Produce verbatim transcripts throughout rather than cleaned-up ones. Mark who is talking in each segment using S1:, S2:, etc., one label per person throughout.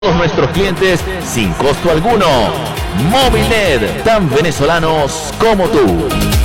S1: Todos nuestros clientes sin costo alguno. Movilnet, tan venezolanos como tú.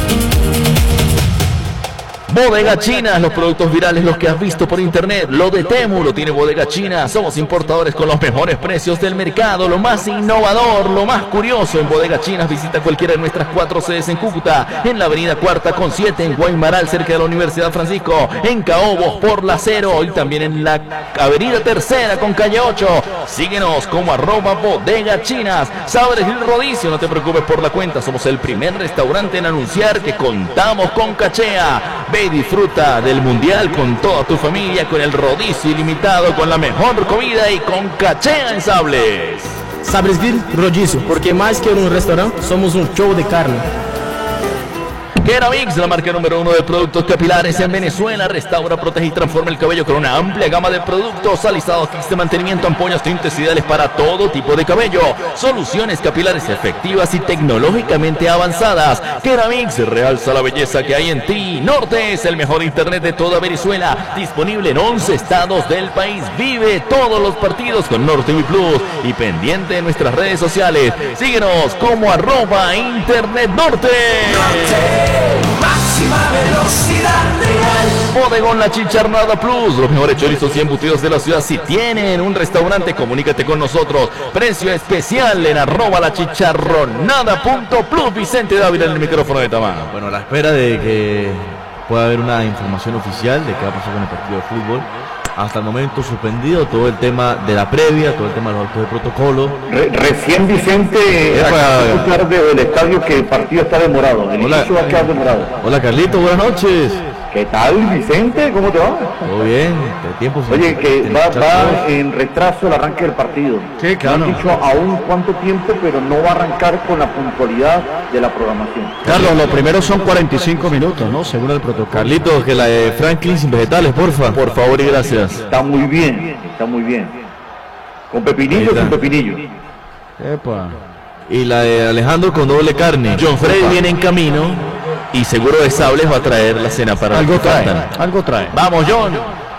S1: Bodega China, los productos virales, los que has visto por internet. Lo de Temu lo tiene Bodega China. Somos importadores con los mejores precios del mercado, lo más innovador, lo más curioso en Bodega China. Visita cualquiera de nuestras cuatro sedes en Cúcuta, en la avenida Cuarta con siete, en Guaymaral, cerca de la Universidad Francisco, en Caobos por la Cero y también en la avenida Tercera con calle ocho. Síguenos como arroba Bodega Chinas. Sabres el rodicio, no te preocupes por la cuenta. Somos el primer restaurante en anunciar que contamos con cachea. Ve y disfruta del mundial con toda tu familia, con el rodicio ilimitado, con la mejor comida y con cachea en Sables.
S2: Sablesville Rollizo, porque más que un restaurante, somos un show de carne.
S1: Keramix, la marca número uno de productos capilares en Venezuela. Restaura, protege y transforma el cabello con una amplia gama de productos alisados, kits de mantenimiento, ampollas, tintes ideales para todo tipo de cabello. Soluciones capilares efectivas y tecnológicamente avanzadas. Keramix realza la belleza que hay en ti. Norte es el mejor internet de toda Venezuela, disponible en once estados del país. Vive todos los partidos con Norte T V Plus y pendiente de nuestras redes sociales. Síguenos como arroba Internet Norte. Norte.
S3: Máxima velocidad real.
S1: Bodegón La Chicharronada Plus, los mejores chorizos y embutidos de la ciudad. Si tienen un restaurante, comunícate con nosotros. Precio especial en arroba la chicharronada punto plus. Vicente Dávila en el micrófono de Tamán.
S4: Bueno, a la espera de que pueda haber una información oficial de qué va a pasar con el partido de fútbol. Hasta el momento suspendido todo el tema de la previa, todo el tema de los actos de protocolo.
S5: Re recién Vicente acaba de del estadio que el partido está demorado. El
S4: Hola,
S5: inicio va a quedar demorado.
S4: Hola Carlito, buenas noches.
S5: ¿Qué tal, Vicente? ¿Cómo te va?
S4: Todo bien, de tiempo.
S5: Oye, que va, va en retraso el arranque del partido.
S4: Sí, claro.
S5: No han dicho aún cuánto tiempo, pero no va a arrancar con la puntualidad de la programación.
S6: Carlos, lo primero son cuarenta y cinco minutos, ¿no? Según el protocolo.
S4: Carlitos, que la de Franklin sin vegetales, porfa.
S1: Por favor y gracias.
S5: Está muy bien, está muy bien. ¿Con pepinillo o sin pepinillo?
S6: Epa.
S4: Y la de Alejandro con doble carne.
S1: John Freddy viene en camino y seguro de Sables va a traer la cena para
S6: Algo
S1: los que
S6: trae,
S1: faltan.
S6: algo trae.
S1: Vamos, John.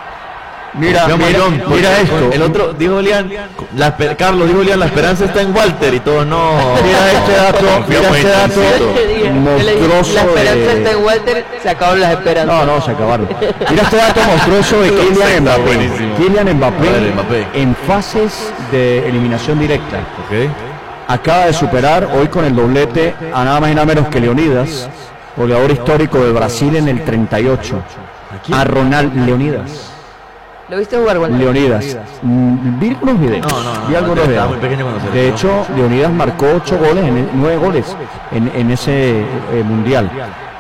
S6: Mira,
S4: Llama
S6: mira,
S4: John,
S6: mira esto.
S4: El otro, dijo Elian, la, Carlos, dijo Elian, la esperanza está en Walter y todos no.
S6: Mira este dato, mira este dato monstruoso
S7: La esperanza
S6: de...
S7: está en Walter, se acabaron las esperanzas.
S6: No, no, se acabaron. Mira este dato monstruoso de Kylian Mbappé. Kylian Mbappé,
S4: Vale, Mbappé.
S6: en fases de eliminación directa.
S4: Ok.
S6: Acaba de superar hoy con el doblete a nada más y nada menos que Leonidas, goleador histórico de Brasil en el treinta y ocho. A Ronald Leonidas.
S7: ¿Lo viste jugar, Walter?
S6: Leonidas. Mm, Vi algunos videos.
S4: No, no, no,
S6: vi algunos
S4: Walter
S6: videos.
S4: estaba muy pequeño cuando se
S6: De
S4: lesionó.
S6: hecho, Leonidas marcó ocho goles, en, nueve goles en, en ese eh, mundial.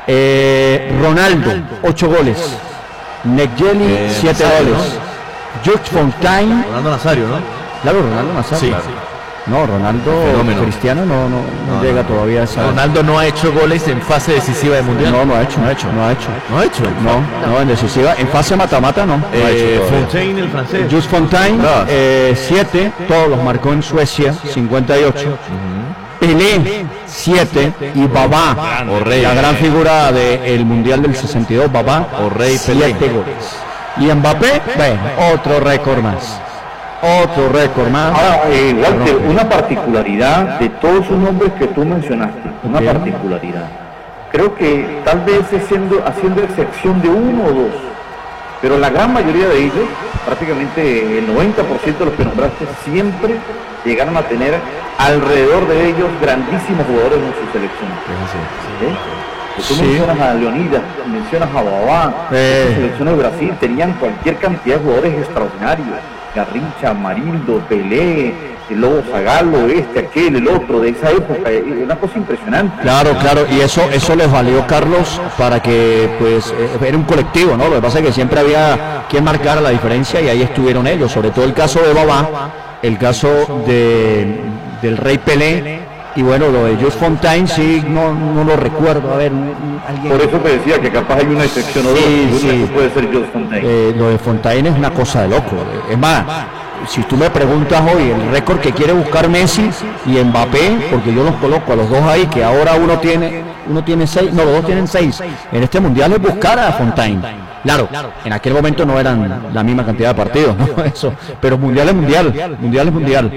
S6: Eh, Ronaldo, ocho goles. Nekjeli,
S4: Eh,
S6: siete
S4: Nazario,
S6: goles. Jules Fontaine,
S4: Ronaldo Nazario, ¿no?
S6: claro, Ronaldo Nazario.
S4: Sí.
S6: Claro. No, Ronaldo
S4: Fenómeno.
S6: Cristiano no, no, no,
S4: No,
S6: llega
S4: no.
S6: todavía a esa.
S1: Ronaldo no ha hecho goles en fase decisiva de mundial.
S6: No, no ha hecho, no ha hecho, no ha hecho.
S4: ¿No ha hecho?
S6: No, no, en decisiva, en fase mata-mata no. no ha
S4: Eh,
S6: hecho todavía.
S4: Fontaine, el francés.
S6: Jules Fontaine,
S4: Dos.
S6: eh, siete, todos los marcó en Suecia, cincuenta y ocho. Pelé, siete, y Babá,
S4: Orrey.
S6: la gran figura del Mundial del sesenta y dos, Babá,
S4: Orrey, Pelé.
S6: siete goles. Y Mbappé, bueno, otro récord más. Otro récord más.
S5: Ahora, eh, Walter, una particularidad de todos esos nombres que tú mencionaste, una
S6: Ok.
S5: particularidad. Creo que tal vez es siendo, haciendo excepción de uno o dos, pero la gran mayoría de ellos, prácticamente el noventa por ciento de los que nombraste, siempre llegaron a tener alrededor de ellos grandísimos jugadores en sus selecciones. ¿Eh? Que tú
S6: Sí.
S5: mencionas a Leonidas, mencionas a Babá,
S6: Eh.
S5: las selecciones de Brasil tenían cualquier cantidad de jugadores extraordinarios. Garrincha, Marildo, Pelé, el Lobo Zagallo, este, aquel, el otro, de esa época, eh, una cosa impresionante.
S6: Claro, claro, y eso eso les valió, Carlos, para que pues eh, era un colectivo, ¿no? Lo que pasa es que siempre había quien marcara la diferencia y ahí estuvieron ellos, sobre todo el caso de Babá, el caso de del Rey Pelé, y bueno, lo de Jules Fontaine sí, no, no lo recuerdo, a ver, alguien...
S5: Por eso te decía que capaz hay una excepción o dos,
S6: Sí,
S5: y una
S6: sí.
S5: que puede ser Jules Fontaine.
S6: Eh, lo de Fontaine es una cosa de loco. Es más, si tú me preguntas hoy el récord que quiere buscar Messi y Mbappé, porque yo los coloco a los dos ahí, que ahora uno tiene, uno tiene seis, no, los dos tienen seis, en este mundial es buscar a Fontaine. Claro, en aquel momento no eran la misma cantidad de partidos, ¿no? Eso, pero mundial es mundial, mundial es mundial.